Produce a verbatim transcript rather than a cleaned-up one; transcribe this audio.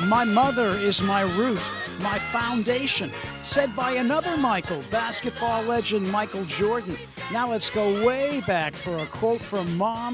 My mother is my root, my foundation, said by another Michael, basketball legend Michael Jordan. Now let's go way back for a quote from Mom.